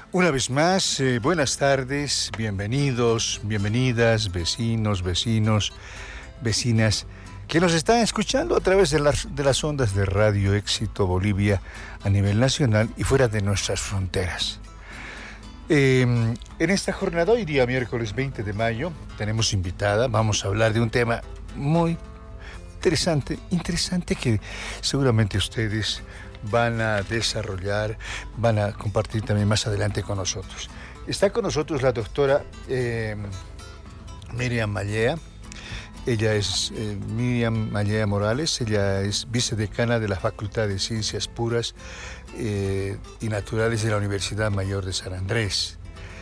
Una vez más, buenas tardes, bienvenidos, bienvenidas, vecinos, vecinas, que nos están escuchando a través de las ondas de Radio Éxito Bolivia a nivel nacional y fuera de nuestras fronteras. En esta jornada, hoy día miércoles 20 de mayo, tenemos invitada, vamos a hablar de un tema muy interesante que seguramente ustedes van a desarrollar, van a compartir también más adelante con nosotros. Está con nosotros la doctora Miriam Mallea. Ella es Miriam Mallea Morales, ella es vicedecana de la Facultad de Ciencias Puras y Naturales de la Universidad Mayor de San Andrés,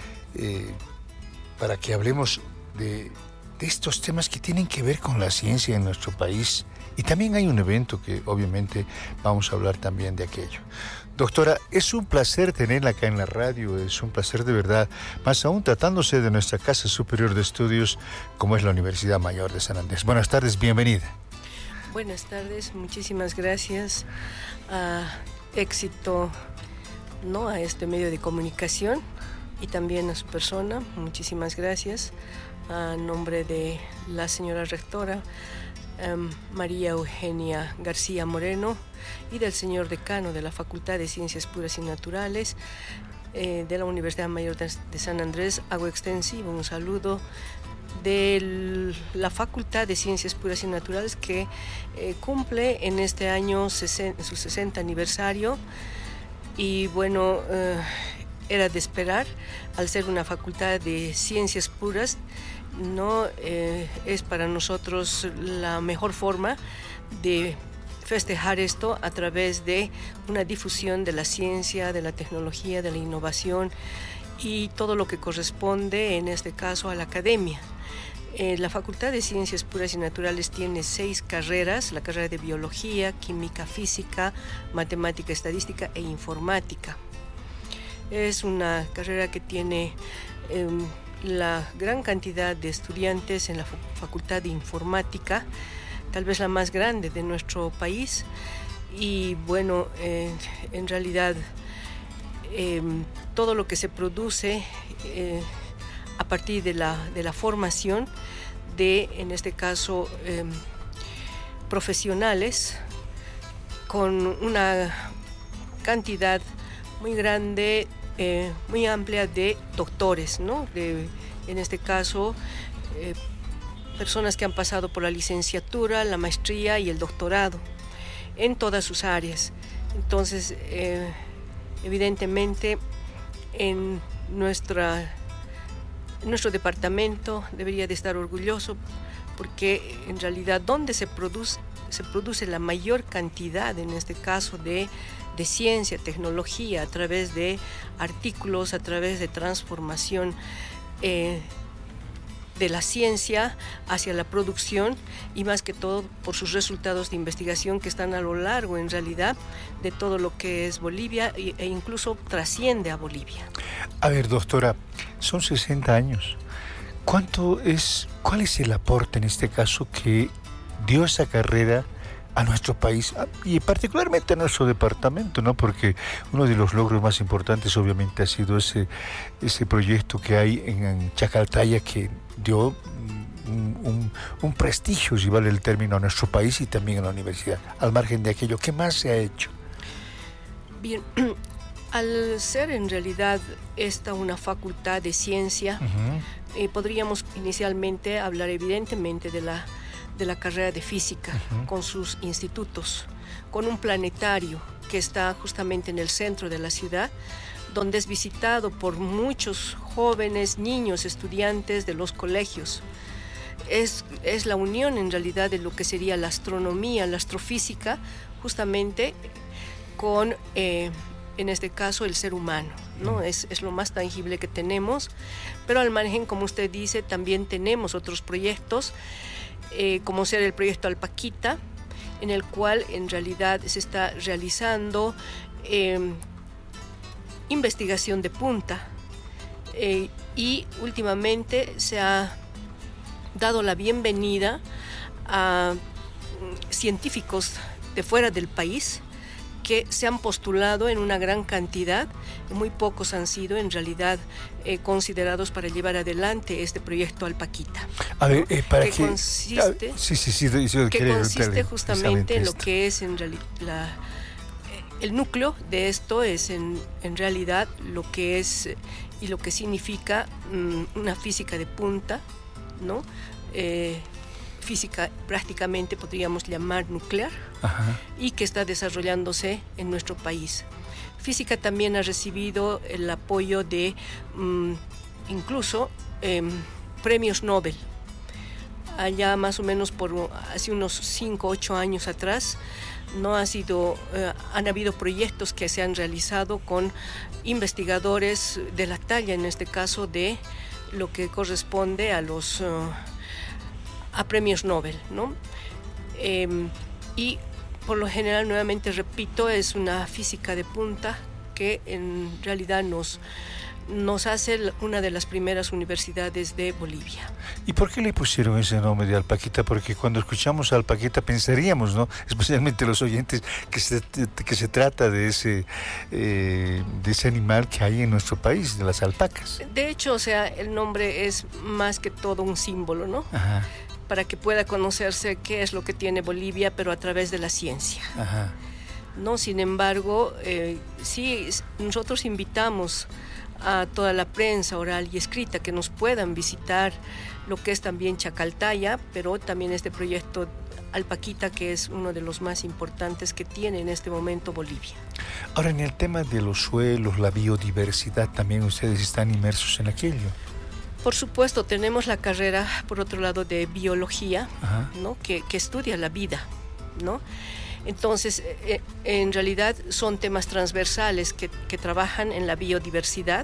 para que hablemos de estos temas que tienen que ver con la ciencia en nuestro país. Y también hay un evento que obviamente vamos a hablar también de aquello. Doctora, es un placer tenerla acá en la radio, es un placer de verdad, más aún tratándose de nuestra Casa Superior de Estudios, como es la Universidad Mayor de San Andrés. Buenas tardes, bienvenida. Buenas tardes, muchísimas gracias a Éxito, a este medio de comunicación y también a su persona. Muchísimas gracias a nombre de la señora rectora, María Eugenia García Moreno, y del señor decano de la Facultad de Ciencias Puras y Naturales de la Universidad Mayor de San Andrés. Hago extensivo un saludo de la Facultad de Ciencias Puras y Naturales que cumple en este año su 60 aniversario y bueno, era de esperar, al ser una facultad de ciencias puras, es para nosotros la mejor forma de festejar esto a través de una difusión de la ciencia, de la tecnología, de la innovación y todo lo que corresponde en este caso a la academia. La Facultad de Ciencias Puras y Naturales tiene 6 carreras: la carrera de Biología, Química, Física, Matemática, Estadística e Informática. Es una carrera que tiene la gran cantidad de estudiantes en la Facultad de Informática, tal vez la más grande de nuestro país, y bueno, en realidad todo lo que se produce a partir de la formación de, en este caso, profesionales con una cantidad muy grande, muy amplia de doctores, en este caso, personas que han pasado por la licenciatura, la maestría y el doctorado en todas sus áreas. Entonces, evidentemente, en nuestro departamento debería de estar orgulloso, porque en realidad donde se produce la mayor cantidad, en este caso, de ciencia, tecnología, a través de artículos, a través de transformación de la ciencia hacia la producción, y más que todo por sus resultados de investigación que están a lo largo, en realidad, de todo lo que es Bolivia e incluso trasciende a Bolivia. A ver, doctora, son 60 años. ¿Cuál es el aporte en este caso que dio esa carrera a nuestro país y particularmente a nuestro departamento, porque uno de los logros más importantes obviamente ha sido ese proyecto que hay en Chacaltaya, que dio un prestigio, si vale el término, a nuestro país y también a la universidad? Al margen de aquello, ¿qué más se ha hecho? Bien, al ser en realidad esta una facultad de ciencia, podríamos inicialmente hablar evidentemente de la carrera de física, con sus institutos, con un planetario que está justamente en el centro de la ciudad, donde es visitado por muchos jóvenes, niños, estudiantes de los colegios. Es la unión en realidad de lo que sería la astronomía, la astrofísica, justamente con, en este caso, el ser humano, Es lo más tangible que tenemos, pero al margen, como usted dice, también tenemos otros proyectos, como ser el proyecto Alpaquita, en el cual en realidad se está realizando investigación de punta, y últimamente se ha dado la bienvenida a científicos de fuera del país que se han postulado en una gran cantidad, muy pocos han sido en realidad considerados para llevar adelante este proyecto Alpaquita. A ver, para que consiste, que consiste justamente en lo que es en realidad el núcleo de esto es en realidad lo que es y lo que significa una física de punta, ¿no? Física prácticamente podríamos llamar nuclear. Ajá. Y que está desarrollándose en nuestro país. Física también ha recibido el apoyo de incluso premios Nobel. Allá más o menos por hace unos 5 o 8 años atrás han habido proyectos que se han realizado con investigadores de la talla, en este caso de lo que corresponde a los a premios Nobel, ¿no? Y por lo general, nuevamente repito, es una física de punta que en realidad nos hace una de las primeras universidades de Bolivia. ¿Y por qué le pusieron ese nombre de Alpaquita? Porque cuando escuchamos Alpaquita pensaríamos, ¿no?, especialmente los oyentes, que se trata de ese animal que hay en nuestro país, de las alpacas. De hecho, o sea, el nombre es más que todo un símbolo, ¿no? Ajá. Para que pueda conocerse qué es lo que tiene Bolivia, pero a través de la ciencia. Ajá. No, sin embargo, sí, nosotros invitamos a toda la prensa oral y escrita que nos puedan visitar lo que es también Chacaltaya, pero también este proyecto Alpaquita, que es uno de los más importantes que tiene en este momento Bolivia. Ahora, en el tema de los suelos, la biodiversidad, también ustedes están inmersos en aquello. Por supuesto, tenemos la carrera, por otro lado, de biología, ¿no?, que estudia la vida, ¿no? Entonces, en realidad son temas transversales que trabajan en la biodiversidad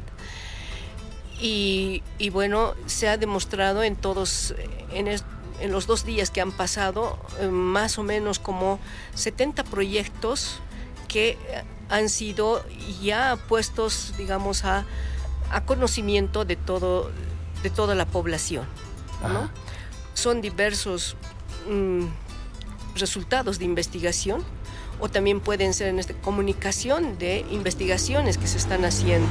y bueno, se ha demostrado en los 2 días que han pasado, más o menos como 70 proyectos que han sido ya puestos, digamos, a conocimiento de toda la población, ¿no? Son diversos resultados de investigación, o también pueden ser en comunicación de investigaciones que se están haciendo.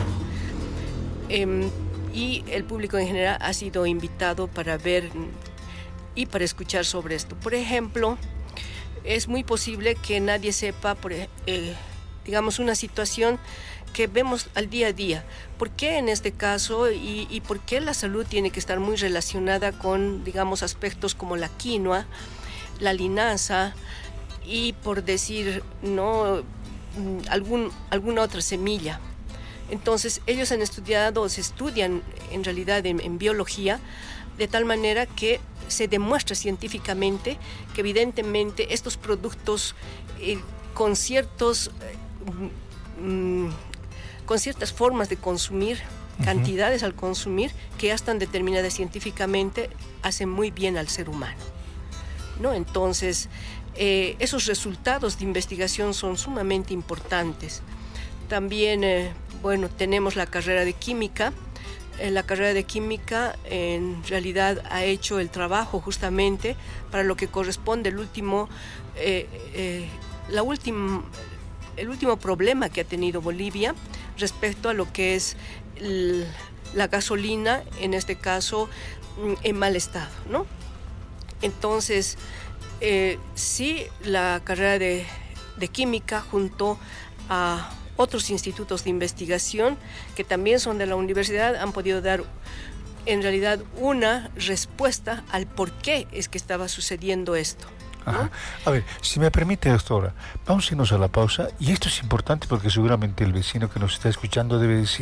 Y el público en general ha sido invitado para ver y para escuchar sobre esto. Por ejemplo, es muy posible que nadie sepa, digamos, una situación que vemos al día a día. ¿Por qué en este caso y por qué la salud tiene que estar muy relacionada con, digamos, aspectos como la quinoa, la linaza y, por decir, no, alguna otra semilla? Entonces, ellos han estudiado, se estudian en realidad en biología, de tal manera que se demuestra científicamente que evidentemente estos productos con ciertas formas de consumir, cantidades al consumir, que ya están determinadas científicamente, hacen muy bien al ser humano, ¿no? Entonces, esos resultados de investigación son sumamente importantes. También, bueno, tenemos la carrera de química. La carrera de química en realidad ha hecho el trabajo justamente para lo que corresponde el último problema que ha tenido Bolivia respecto a lo que es la gasolina, en este caso en mal estado, ¿no? Entonces, sí, la carrera de química junto a otros institutos de investigación que también son de la universidad han podido dar en realidad una respuesta al por qué es que estaba sucediendo esto, ¿no? Ajá. A ver, si me permite, doctora, vamos a irnos a la pausa, y esto es importante porque seguramente el vecino que nos está escuchando debe decir: